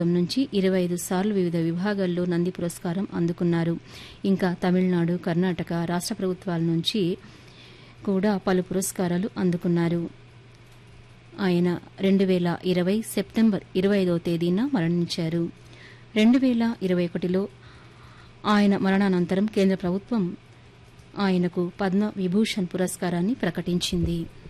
నుంచి 25 సార్లు వివిధ విభాగాల్లో నంది పురస్కారం అందుకున్నారు. ఇంకా తమిళనాడు, కర్ణాటక రాష్ట ప్రభుత్వాల నుంచి కూడా పలు పురస్కారాలు అందుకున్నారు. ఆయన 2020 సెప్టెంబర్ 25వ తేదీన మరణించారు. 2021లో ఆయన మరణానంతరం కేంద్ర ప్రభుత్వం ఆయనకు పద్మ విభూషణ్ పురస్కారాన్ని ప్రకటించింది.